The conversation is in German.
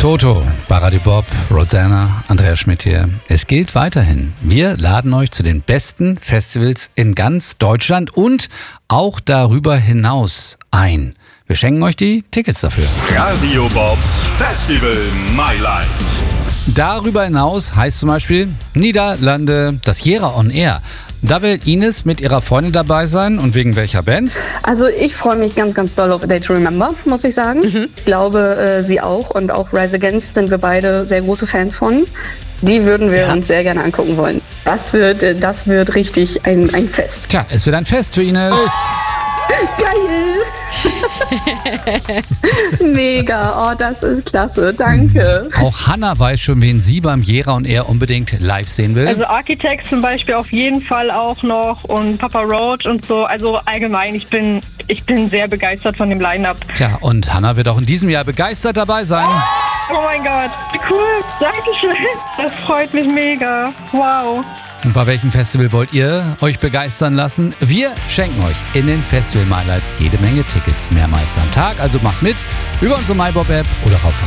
Toto, Baradi Bob, Rosanna, Andreas Schmidt hier. Es gilt weiterhin. Wir laden euch zu den besten Festivals in ganz Deutschland und auch darüber hinaus ein. Wir schenken euch die Tickets dafür. Radio Bobs Festival Mailand. Darüber hinaus heißt zum Beispiel Niederlande, das Jera on Air. Da wird Ines mit ihrer Freundin dabei sein und wegen welcher Bands? Also ich freue mich ganz, ganz doll auf A Day to Remember, muss ich sagen. Ich glaube, sie auch und auch Rise Against sind wir beide sehr große Fans von. Die würden wir uns sehr gerne angucken wollen. Das wird richtig ein Fest. Tja, es wird ein Fest für Ines. Geil! Mega, oh, das ist klasse, danke. Auch Hannah weiß schon, wen sie beim Jera on Air unbedingt live sehen will. Also Architects zum Beispiel auf jeden Fall auch noch und Papa Roach und so. Also allgemein, ich bin sehr begeistert von dem Line-Up. Tja, und Hannah wird auch in diesem Jahr begeistert dabei sein. Oh mein Gott, wie cool, Dankeschön. Das freut mich mega, wow. Und bei welchem Festival wollt ihr euch begeistern lassen? Wir schenken euch in den Festival Highlights jede Menge Tickets mehrmals am Tag. Also macht mit über unsere MyBob-App oder auf